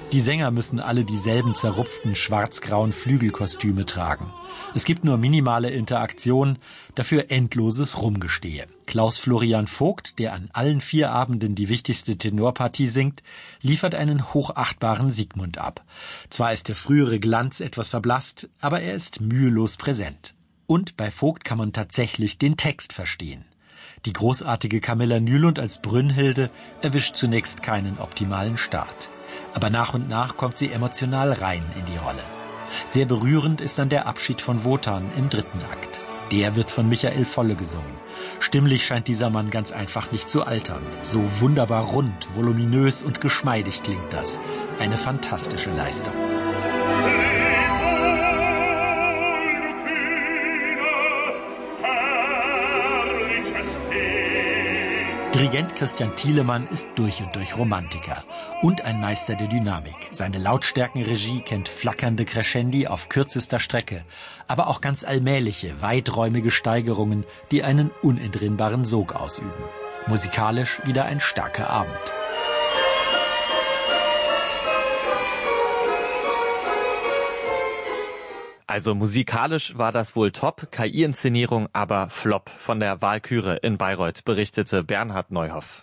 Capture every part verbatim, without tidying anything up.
Die Sänger müssen alle dieselben zerrupften schwarz-grauen Flügelkostüme tragen. Es gibt nur minimale Interaktion, dafür endloses Rumgestehe. Klaus Florian Vogt, der an allen vier Abenden die wichtigste Tenorpartie singt, liefert einen hochachtbaren Sigmund ab. Zwar ist der frühere Glanz etwas verblasst, aber er ist mühelos präsent. Und bei Vogt kann man tatsächlich den Text verstehen. Die großartige Camilla Nylund als Brünnhilde erwischt zunächst keinen optimalen Start. Aber nach und nach kommt sie emotional rein in die Rolle. Sehr berührend ist dann der Abschied von Wotan im dritten Akt. Der wird von Michael Volle gesungen. Stimmlich scheint dieser Mann ganz einfach nicht zu altern. So wunderbar rund, voluminös und geschmeidig klingt das. Eine fantastische Leistung. Dirigent Christian Thielemann ist durch und durch Romantiker und ein Meister der Dynamik. Seine Lautstärkenregie kennt flackernde Crescendi auf kürzester Strecke, aber auch ganz allmähliche, weiträumige Steigerungen, die einen unentrinnbaren Sog ausüben. Musikalisch wieder ein starker Abend. Also musikalisch war das wohl top, K I-Inszenierung aber flop. Von der Walküre in Bayreuth berichtete Bernhard Neuhoff.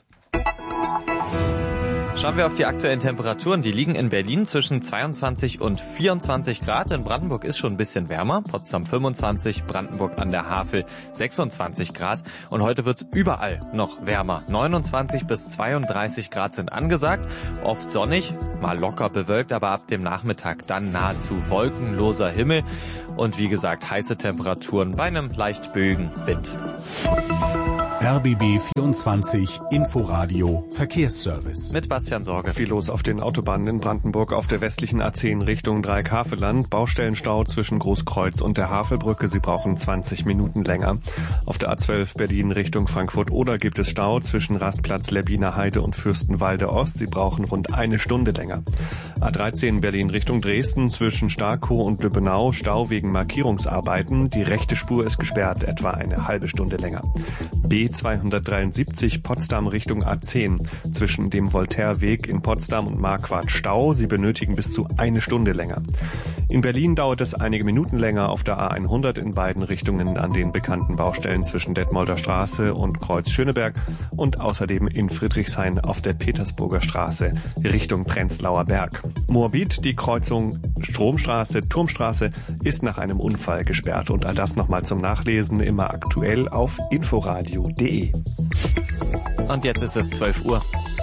Schauen wir auf die aktuellen Temperaturen. Die liegen in Berlin zwischen zweiundzwanzig und vierundzwanzig Grad. In Brandenburg ist schon ein bisschen wärmer. Potsdam fünfundzwanzig, Brandenburg an der Havel sechsundzwanzig Grad. Und heute wird's überall noch wärmer. neunundzwanzig bis zweiunddreißig Grad sind angesagt. Oft sonnig, mal locker bewölkt, aber ab dem Nachmittag dann nahezu wolkenloser Himmel. Und wie gesagt, heiße Temperaturen bei einem leicht böigen Wind. R B B vierundzwanzig Inforadio Verkehrsservice. Mit Bastian Sorge. Viel los auf den Autobahnen in Brandenburg auf der westlichen A zehn Richtung Dreieckhaveland. Baustellenstau zwischen Großkreuz und der Havelbrücke. Sie brauchen zwanzig Minuten länger. Auf der A zwölf Berlin Richtung Frankfurt-Oder gibt es Stau zwischen Rastplatz Lebbiner Heide und Fürstenwalde Ost. Sie brauchen rund eine Stunde länger. A dreizehn Berlin Richtung Dresden zwischen Starkow und Lübbenau. Stau wegen Markierungsarbeiten. Die rechte Spur ist gesperrt, etwa eine halbe Stunde länger. B zweihundertdreiundsiebzig Potsdam Richtung A zehn. Zwischen dem Voltaireweg in Potsdam und Marquardt Stau. Sie benötigen bis zu eine Stunde länger. In Berlin dauert es einige Minuten länger auf der A hundert in beiden Richtungen an den bekannten Baustellen zwischen Detmolder Straße und Kreuz Schöneberg und außerdem in Friedrichshain auf der Petersburger Straße Richtung Prenzlauer Berg. Moabit, die Kreuzung Stromstraße, Turmstraße ist nach einem Unfall gesperrt und all das nochmal zum Nachlesen immer aktuell auf inforadio punkt de. Und jetzt ist es zwölf Uhr.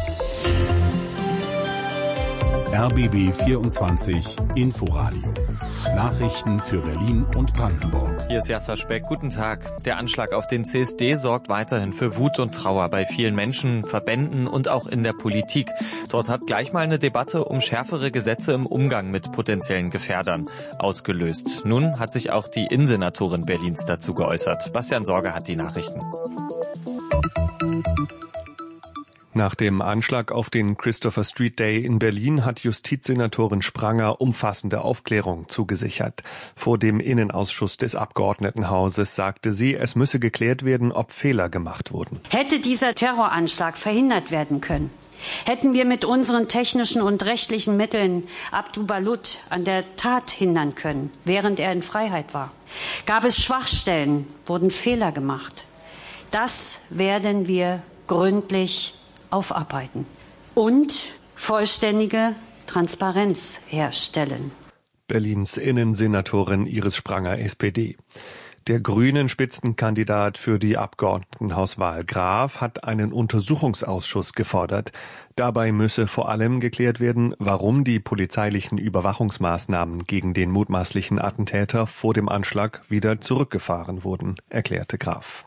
R B B vierundzwanzig Inforadio. Nachrichten für Berlin und Brandenburg. Hier ist Jasser Speck. Guten Tag. Der Anschlag auf den C S D sorgt weiterhin für Wut und Trauer bei vielen Menschen, Verbänden und auch in der Politik. Dort hat gleich mal eine Debatte um schärfere Gesetze im Umgang mit potenziellen Gefährdern ausgelöst. Nun hat sich auch die Innensenatorin Berlins dazu geäußert. Bastian Sorge hat die Nachrichten. Nach dem Anschlag auf den Christopher Street Day in Berlin hat Justizsenatorin Spranger umfassende Aufklärung zugesichert. Vor dem Innenausschuss des Abgeordnetenhauses sagte sie, es müsse geklärt werden, ob Fehler gemacht wurden. Hätte dieser Terroranschlag verhindert werden können? Hätten wir mit unseren technischen und rechtlichen Mitteln Abdu Balut an der Tat hindern können, während er in Freiheit war? Gab es Schwachstellen? Wurden Fehler gemacht? Das werden wir gründlich aufarbeiten und vollständige Transparenz herstellen. Berlins Innensenatorin Iris Spranger, S P D. Der grünen Spitzenkandidat für die Abgeordnetenhauswahl Graf hat einen Untersuchungsausschuss gefordert. Dabei müsse vor allem geklärt werden, warum die polizeilichen Überwachungsmaßnahmen gegen den mutmaßlichen Attentäter vor dem Anschlag wieder zurückgefahren wurden, erklärte Graf.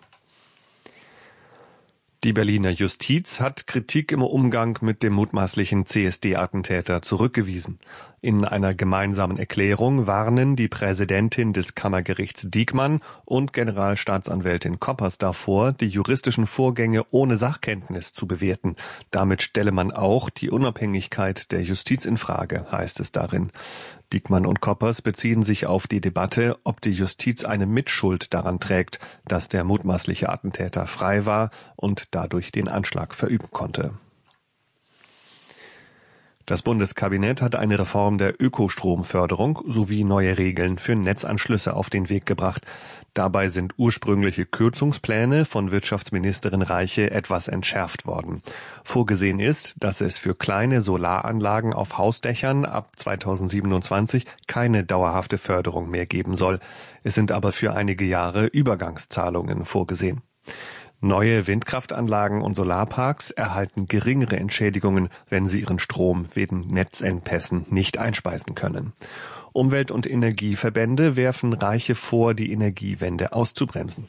Die Berliner Justiz hat Kritik im Umgang mit dem mutmaßlichen C S D-Attentäter zurückgewiesen. In einer gemeinsamen Erklärung warnen die Präsidentin des Kammergerichts Diekmann und Generalstaatsanwältin Koppers davor, die juristischen Vorgänge ohne Sachkenntnis zu bewerten. Damit stelle man auch die Unabhängigkeit der Justiz in Frage, heißt es darin. Diekmann und Koppers beziehen sich auf die Debatte, ob die Justiz eine Mitschuld daran trägt, dass der mutmaßliche Attentäter frei war und dadurch den Anschlag verüben konnte. Das Bundeskabinett hat eine Reform der Ökostromförderung sowie neue Regeln für Netzanschlüsse auf den Weg gebracht. Dabei sind ursprüngliche Kürzungspläne von Wirtschaftsministerin Reiche etwas entschärft worden. Vorgesehen ist, dass es für kleine Solaranlagen auf Hausdächern ab zweitausendsiebenundzwanzig keine dauerhafte Förderung mehr geben soll. Es sind aber für einige Jahre Übergangszahlungen vorgesehen. Neue Windkraftanlagen und Solarparks erhalten geringere Entschädigungen, wenn sie ihren Strom wegen Netzengpässen nicht einspeisen können. Umwelt- und Energieverbände werfen Reiche vor, die Energiewende auszubremsen.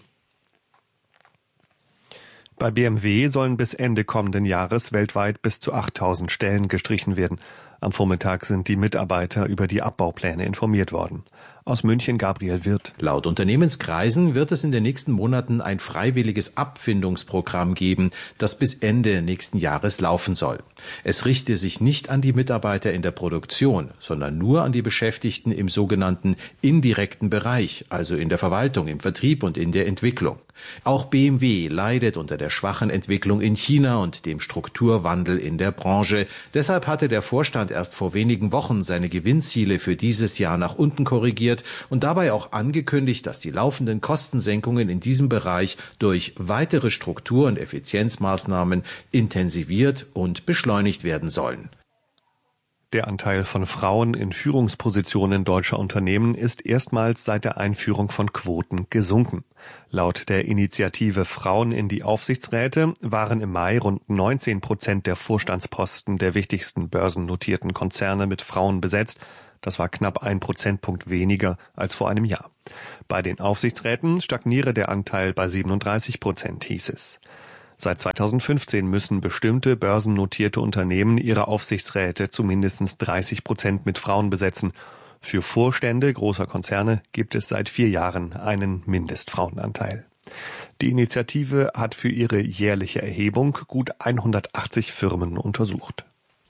Bei B M W sollen bis Ende kommenden Jahres weltweit bis zu achttausend Stellen gestrichen werden. Am Vormittag sind die Mitarbeiter über die Abbaupläne informiert worden. Aus München Gabriel Wirth. Laut Unternehmenskreisen wird es in den nächsten Monaten ein freiwilliges Abfindungsprogramm geben, das bis Ende nächsten Jahres laufen soll. Es richte sich nicht an die Mitarbeiter in der Produktion, sondern nur an die Beschäftigten im sogenannten indirekten Bereich, also in der Verwaltung, im Vertrieb und in der Entwicklung. Auch B M W leidet unter der schwachen Entwicklung in China und dem Strukturwandel in der Branche. Deshalb hatte der Vorstand erst vor wenigen Wochen seine Gewinnziele für dieses Jahr nach unten korrigiert und dabei auch angekündigt, dass die laufenden Kostensenkungen in diesem Bereich durch weitere Struktur- und Effizienzmaßnahmen intensiviert und beschleunigt werden sollen. Der Anteil von Frauen in Führungspositionen deutscher Unternehmen ist erstmals seit der Einführung von Quoten gesunken. Laut der Initiative Frauen in die Aufsichtsräte waren im Mai rund neunzehn Prozent der Vorstandsposten der wichtigsten börsennotierten Konzerne mit Frauen besetzt. Das war knapp ein Prozentpunkt weniger als vor einem Jahr. Bei den Aufsichtsräten stagniere der Anteil bei siebenunddreißig Prozent, hieß es. Seit zweitausendfünfzehn müssen bestimmte börsennotierte Unternehmen ihre Aufsichtsräte zu mindestens dreißig Prozent mit Frauen besetzen. Für Vorstände großer Konzerne gibt es seit vier Jahren einen Mindestfrauenanteil. Die Initiative hat für ihre jährliche Erhebung gut hundertachtzig Firmen untersucht.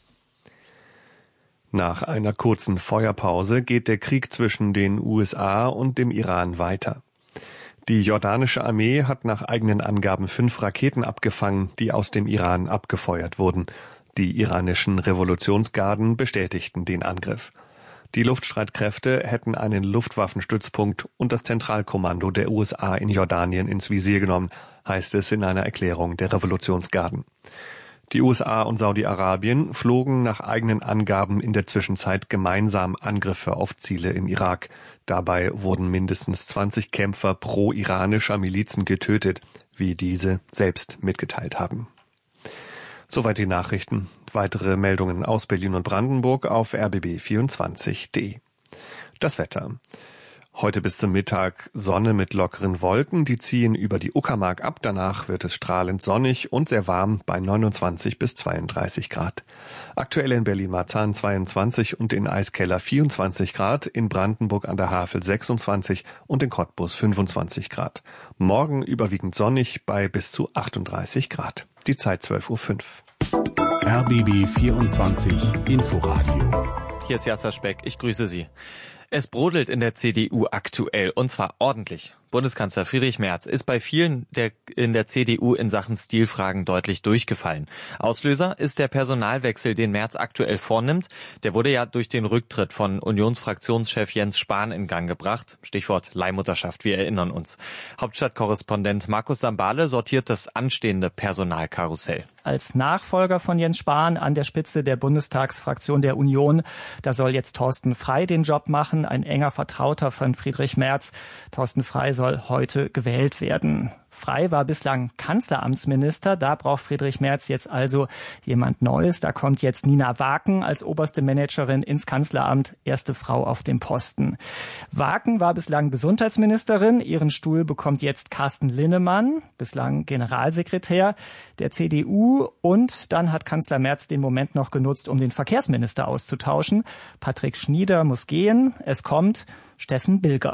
Nach einer kurzen Feuerpause geht der Krieg zwischen den U S A und dem Iran weiter. Die jordanische Armee hat nach eigenen Angaben fünf Raketen abgefangen, die aus dem Iran abgefeuert wurden. Die iranischen Revolutionsgarden bestätigten den Angriff. Die Luftstreitkräfte hätten einen Luftwaffenstützpunkt und das Zentralkommando der U S A in Jordanien ins Visier genommen, heißt es in einer Erklärung der Revolutionsgarden. Die U S A und Saudi-Arabien flogen nach eigenen Angaben in der Zwischenzeit gemeinsam Angriffe auf Ziele im Irak. Dabei wurden mindestens zwanzig Kämpfer pro-iranischer Milizen getötet, wie diese selbst mitgeteilt haben. Soweit die Nachrichten. Weitere Meldungen aus Berlin und Brandenburg auf r b b vierundzwanzig punkt d e. Das Wetter. Heute bis zum Mittag Sonne mit lockeren Wolken, die ziehen über die Uckermark ab. Danach wird es strahlend sonnig und sehr warm bei neunundzwanzig bis zweiunddreißig Grad. Aktuell in Berlin-Marzahn zweiundzwanzig und in Eiskeller vierundzwanzig Grad, in Brandenburg an der Havel sechsundzwanzig und in Cottbus fünfundzwanzig Grad. Morgen überwiegend sonnig bei bis zu achtunddreißig Grad. Die Zeit zwölf Uhr fünf. R B B vierundzwanzig Inforadio. Hier ist Jasser Speck, ich grüße Sie. Es brodelt in der C D U aktuell, und zwar ordentlich. Bundeskanzler Friedrich Merz ist bei vielen der, in der C D U in Sachen Stilfragen deutlich durchgefallen. Auslöser ist der Personalwechsel, den Merz aktuell vornimmt. Der wurde ja durch den Rücktritt von Unionsfraktionschef Jens Spahn in Gang gebracht. Stichwort Leihmutterschaft, wir erinnern uns. Hauptstadtkorrespondent Markus Sambale sortiert das anstehende Personalkarussell. Als Nachfolger von Jens Spahn an der Spitze der Bundestagsfraktion der Union, da soll jetzt Thorsten Frey den Job machen, ein enger Vertrauter von Friedrich Merz. Thorsten Frey soll heute gewählt werden. Frey war bislang Kanzleramtsminister, da braucht Friedrich Merz jetzt also jemand Neues. Da kommt jetzt Nina Waken als oberste Managerin ins Kanzleramt, erste Frau auf dem Posten. Waken war bislang Gesundheitsministerin, ihren Stuhl bekommt jetzt Carsten Linnemann, bislang Generalsekretär der C D U. Und dann hat Kanzler Merz den Moment noch genutzt, um den Verkehrsminister auszutauschen. Patrick Schnieder muss gehen, es kommt Steffen Bilger.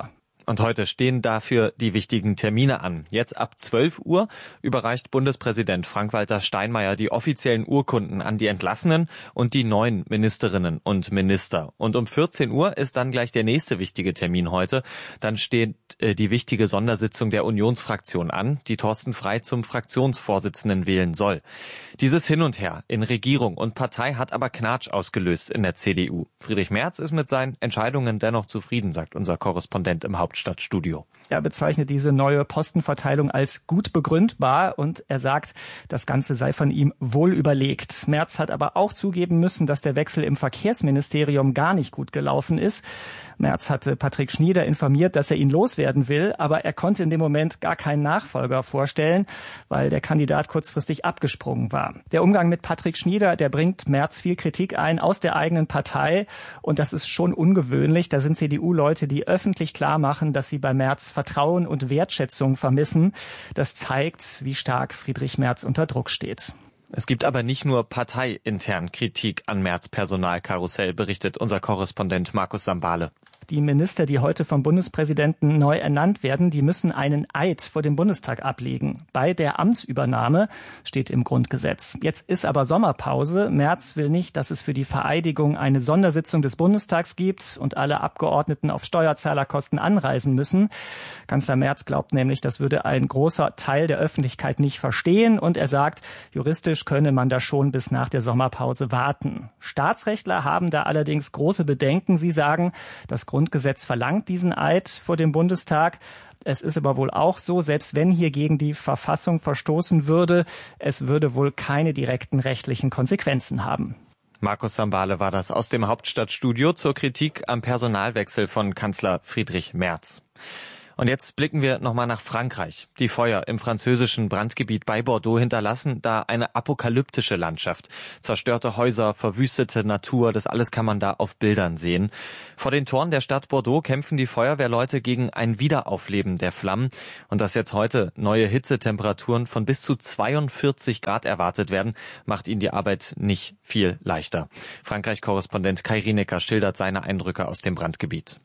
Und heute stehen dafür die wichtigen Termine an. Jetzt ab zwölf Uhr überreicht Bundespräsident Frank-Walter Steinmeier die offiziellen Urkunden an die Entlassenen und die neuen Ministerinnen und Minister. Und um vierzehn Uhr ist dann gleich der nächste wichtige Termin heute. Dann steht äh, die wichtige Sondersitzung der Unionsfraktion an, die Thorsten Frey zum Fraktionsvorsitzenden wählen soll. Dieses Hin und Her in Regierung und Partei hat aber Knatsch ausgelöst in der C D U. Friedrich Merz ist mit seinen Entscheidungen dennoch zufrieden, sagt unser Korrespondent im Hauptstadtstudio. Er bezeichnet diese neue Postenverteilung als gut begründbar und er sagt, das Ganze sei von ihm wohl überlegt. Merz hat aber auch zugeben müssen, dass der Wechsel im Verkehrsministerium gar nicht gut gelaufen ist. Merz hatte Patrick Schnieder informiert, dass er ihn loswerden will, aber er konnte in dem Moment gar keinen Nachfolger vorstellen, weil der Kandidat kurzfristig abgesprungen war. Der Umgang mit Patrick Schnieder, der bringt Merz viel Kritik ein aus der eigenen Partei und das ist schon ungewöhnlich. Da sind C D U-Leute, die öffentlich klar machen, dass sie bei Merz Vertrauen und Wertschätzung vermissen. Das zeigt, wie stark Friedrich Merz unter Druck steht. Es gibt aber nicht nur parteiintern Kritik an Merz' Personalkarussell, berichtet unser Korrespondent Markus Sambale. Die Minister, die heute vom Bundespräsidenten neu ernannt werden, die müssen einen Eid vor dem Bundestag ablegen. Bei der Amtsübernahme steht im Grundgesetz. Jetzt ist aber Sommerpause. Merz will nicht, dass es für die Vereidigung eine Sondersitzung des Bundestags gibt und alle Abgeordneten auf Steuerzahlerkosten anreisen müssen. Kanzler Merz glaubt nämlich, das würde ein großer Teil der Öffentlichkeit nicht verstehen. Und er sagt, juristisch könne man da schon bis nach der Sommerpause warten. Staatsrechtler haben da allerdings große Bedenken. Sie sagen, das Grundgesetz verlangt diesen Eid vor dem Bundestag. Es ist aber wohl auch so, selbst wenn hier gegen die Verfassung verstoßen würde, es würde wohl keine direkten rechtlichen Konsequenzen haben. Markus Sambale war das aus dem Hauptstadtstudio zur Kritik am Personalwechsel von Kanzler Friedrich Merz. Und jetzt blicken wir nochmal nach Frankreich. Die Feuer im französischen Brandgebiet bei Bordeaux hinterlassen da eine apokalyptische Landschaft. Zerstörte Häuser, verwüstete Natur, das alles kann man da auf Bildern sehen. Vor den Toren der Stadt Bordeaux kämpfen die Feuerwehrleute gegen ein Wiederaufleben der Flammen. Und dass jetzt heute neue Hitzetemperaturen von bis zu zweiundvierzig Grad erwartet werden, macht ihnen die Arbeit nicht viel leichter. Frankreich-Korrespondent Kai Rienecker schildert seine Eindrücke aus dem Brandgebiet.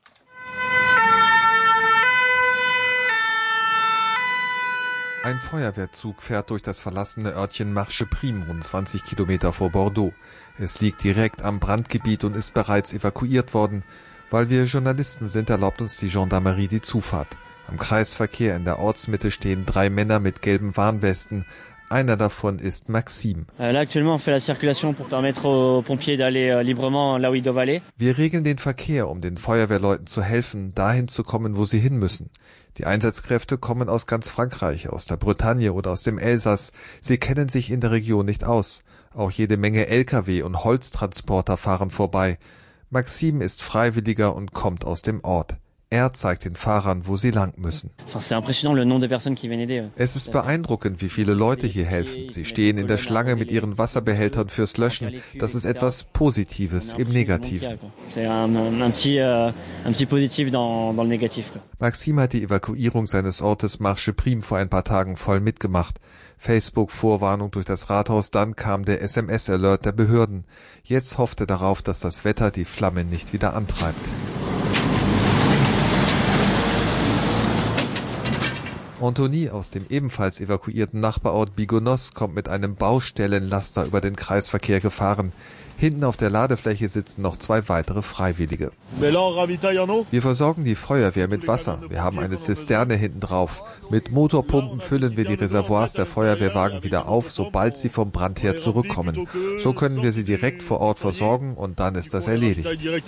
Ein Feuerwehrzug fährt durch das verlassene Örtchen Marcheprime, rund zwanzig Kilometer vor Bordeaux. Es liegt direkt am Brandgebiet und ist bereits evakuiert worden. Weil wir Journalisten sind, erlaubt uns die Gendarmerie die Zufahrt. Am Kreisverkehr in der Ortsmitte stehen drei Männer mit gelben Warnwesten. Einer davon ist Maxime. Wir regeln den Verkehr, um den Feuerwehrleuten zu helfen, dahin zu kommen, wo sie hin müssen. Die Einsatzkräfte kommen aus ganz Frankreich, aus der Bretagne oder aus dem Elsass. Sie kennen sich in der Region nicht aus. Auch jede Menge L K W und Holztransporter fahren vorbei. Maxime ist Freiwilliger und kommt aus dem Ort. Er zeigt den Fahrern, wo sie lang müssen. Es ist beeindruckend, wie viele Leute hier helfen. Sie stehen in der Schlange mit ihren Wasserbehältern fürs Löschen. Das ist etwas Positives im Negativen. Maxime hat die Evakuierung seines Ortes Marcheprime vor ein paar Tagen voll mitgemacht. Facebook-Vorwarnung durch das Rathaus, dann kam der S M S-Alert der Behörden. Jetzt hofft er darauf, dass das Wetter die Flammen nicht wieder antreibt. Anthony aus dem ebenfalls evakuierten Nachbarort Bigonos kommt mit einem Baustellenlaster über den Kreisverkehr gefahren. Hinten auf der Ladefläche sitzen noch zwei weitere Freiwillige. Wir versorgen die Feuerwehr mit Wasser. Wir haben eine Zisterne hinten drauf. Mit Motorpumpen füllen wir die Reservoirs der Feuerwehrwagen wieder auf, sobald sie vom Brand her zurückkommen. So können wir sie direkt vor Ort versorgen und dann ist das erledigt.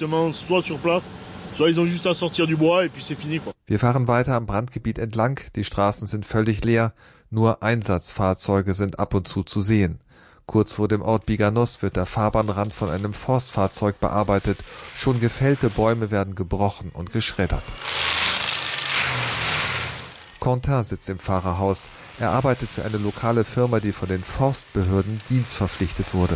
Wir fahren weiter am Brandgebiet entlang. Die Straßen sind völlig leer. Nur Einsatzfahrzeuge sind ab und zu zu sehen. Kurz vor dem Ort Biganos wird der Fahrbahnrand von einem Forstfahrzeug bearbeitet. Schon gefällte Bäume werden gebrochen und geschreddert. Quentin sitzt im Fahrerhaus. Er arbeitet für eine lokale Firma, die von den Forstbehörden dienstverpflichtet wurde.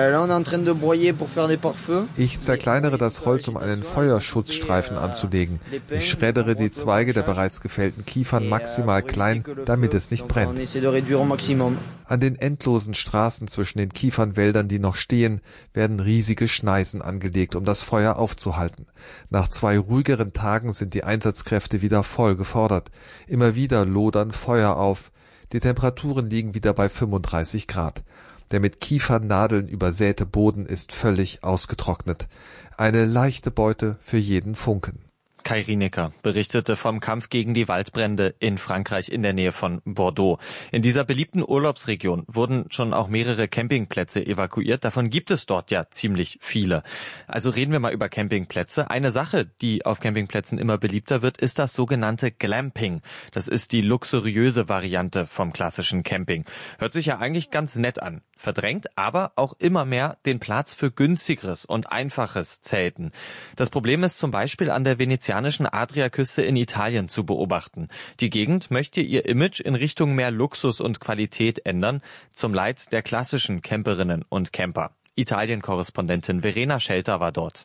Ich zerkleinere das Holz, um einen Feuerschutzstreifen anzulegen. Ich schreddere die Zweige der bereits gefällten Kiefern maximal klein, damit es nicht brennt. An den endlosen Straßen zwischen den Kiefernwäldern, die noch stehen, werden riesige Schneisen angelegt, um das Feuer aufzuhalten. Nach zwei ruhigeren Tagen sind die Einsatzkräfte wieder voll gefordert. Immer wieder lodern Feuer auf. Die Temperaturen liegen wieder bei fünfunddreißig Grad. Der mit Kiefernadeln übersäte Boden ist völlig ausgetrocknet. Eine leichte Beute für jeden Funken. Kai Rienecker berichtete vom Kampf gegen die Waldbrände in Frankreich in der Nähe von Bordeaux. In dieser beliebten Urlaubsregion wurden schon auch mehrere Campingplätze evakuiert. Davon gibt es dort ja ziemlich viele. Also reden wir mal über Campingplätze. Eine Sache, die auf Campingplätzen immer beliebter wird, ist das sogenannte Glamping. Das ist die luxuriöse Variante vom klassischen Camping. Hört sich ja eigentlich ganz nett an. Verdrängt aber auch immer mehr den Platz für günstigeres und einfaches Zelten. Das Problem ist zum Beispiel an der venezianischen Adriaküste in Italien zu beobachten. Die Gegend möchte ihr Image in Richtung mehr Luxus und Qualität ändern, zum Leid der klassischen Camperinnen und Camper. Italien-Korrespondentin Verena Schelter war dort.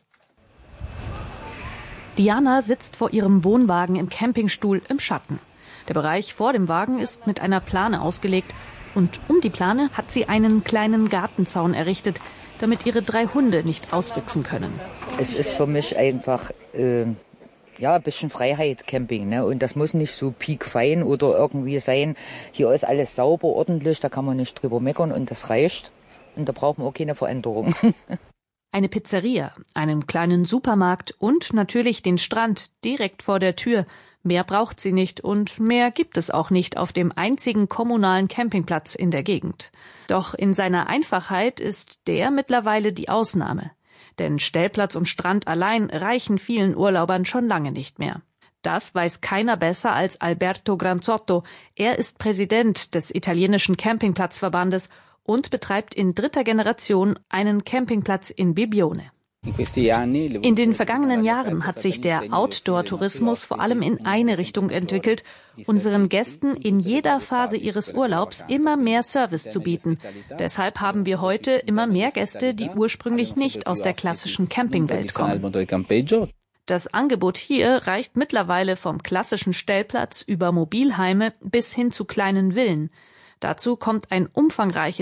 Diana sitzt vor ihrem Wohnwagen im Campingstuhl im Schatten. Der Bereich vor dem Wagen ist mit einer Plane ausgelegt. Und um die Plane hat sie einen kleinen Gartenzaun errichtet, damit ihre drei Hunde nicht ausbüchsen können. Es ist für mich einfach äh, ja, ein bisschen Freiheit, Camping. Ne? Und das muss nicht so piekfein oder irgendwie sein. Hier ist alles sauber, ordentlich, da kann man nicht drüber meckern und das reicht. Und da brauchen wir auch keine Veränderung. Eine Pizzeria, einen kleinen Supermarkt und natürlich den Strand direkt vor der Tür. Mehr braucht sie nicht und mehr gibt es auch nicht auf dem einzigen kommunalen Campingplatz in der Gegend. Doch in seiner Einfachheit ist der mittlerweile die Ausnahme. Denn Stellplatz und Strand allein reichen vielen Urlaubern schon lange nicht mehr. Das weiß keiner besser als Alberto Granzotto. Er ist Präsident des italienischen Campingplatzverbandes und betreibt in dritter Generation einen Campingplatz in Bibbione. In den vergangenen Jahren hat sich der Outdoor-Tourismus vor allem in eine Richtung entwickelt, unseren Gästen in jeder Phase ihres Urlaubs immer mehr Service zu bieten. Deshalb haben wir heute immer mehr Gäste, die ursprünglich nicht aus der klassischen Campingwelt kommen. Das Angebot hier reicht mittlerweile vom klassischen Stellplatz über Mobilheime bis hin zu kleinen Villen. Dazu kommt ein umfangreiches